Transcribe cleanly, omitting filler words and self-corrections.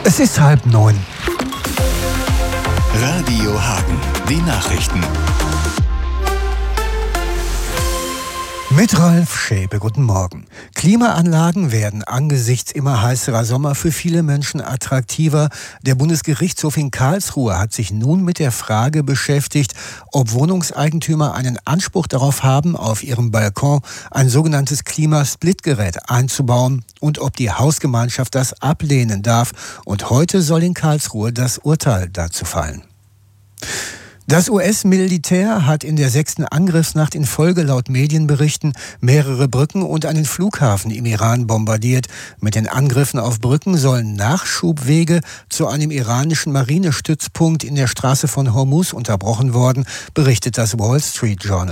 Es ist 8:30. Radio Hagen, die Nachrichten. Mit Ralf Schäpe, guten Morgen. Klimaanlagen werden angesichts immer heißerer Sommer für viele Menschen attraktiver. Der Bundesgerichtshof in Karlsruhe hat sich nun mit der Frage beschäftigt, ob Wohnungseigentümer einen Anspruch darauf haben, auf ihrem Balkon ein sogenanntes Klimasplitgerät einzubauen und ob die Hausgemeinschaft das ablehnen darf. Und heute soll in Karlsruhe das Urteil dazu fallen. Das US-Militär hat in der 6. Angriffsnacht in Folge laut Medienberichten mehrere Brücken und einen Flughafen im Iran bombardiert. Mit den Angriffen auf Brücken sollen Nachschubwege zu einem iranischen Marinestützpunkt in der Straße von Hormuz unterbrochen worden, berichtet das Wall Street Journal.